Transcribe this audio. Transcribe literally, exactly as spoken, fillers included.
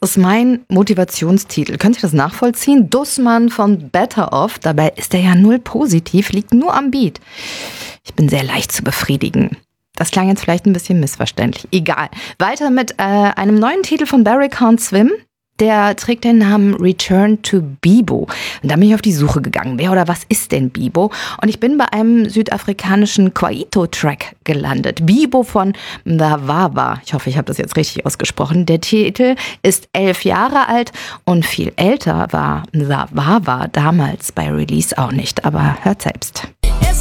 ist mein Motivationstitel. Könnt ihr das nachvollziehen? Dussmann von Better Off. Dabei ist er ja null positiv, liegt nur am Beat. Ich bin sehr leicht zu befriedigen. Das klang jetzt vielleicht ein bisschen missverständlich. Egal. Weiter mit äh, einem neuen Titel von Barry Can't Swim. Der trägt den Namen Return to Bibo. Und da bin ich auf die Suche gegangen. Wer oder was ist denn Bibo? Und ich bin bei einem südafrikanischen Kwaito-Track gelandet. Bibo von Mzawawa. Ich hoffe, ich habe das jetzt richtig ausgesprochen. Der Titel ist elf Jahre alt und viel älter war Mzawawa damals bei Release auch nicht. Aber hört selbst. It's